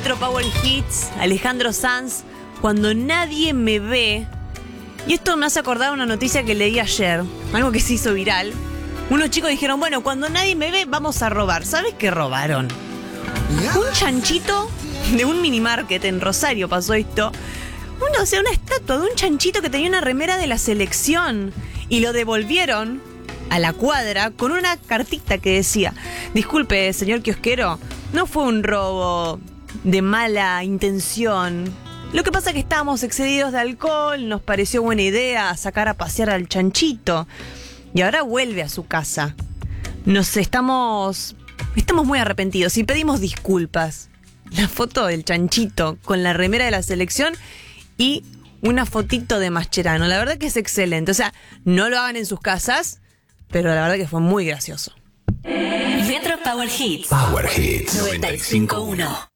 Retro Power Hits, Alejandro Sanz, Cuando nadie me ve. Y esto me hace acordar una noticia que leí ayer, algo que se hizo viral. Unos chicos dijeron, bueno, cuando nadie me ve, vamos a robar. ¿Sabes qué robaron? Un chanchito de un mini market en Rosario pasó esto. Una estatua de un chanchito que tenía una remera de la selección. Y lo devolvieron a la cuadra con una cartita que decía: disculpe, señor kiosquero, no fue un robo de mala intención. Lo que pasa es que estábamos excedidos de alcohol, nos pareció buena idea sacar a pasear al chanchito. Y ahora vuelve a su casa. Estamos muy arrepentidos y pedimos disculpas. La foto del chanchito con la remera de la selección y una fotito de Mascherano. La verdad que es excelente. O sea, no lo hagan en sus casas, pero la verdad que fue muy gracioso. Retro Power Hits. Power Hits 95.1.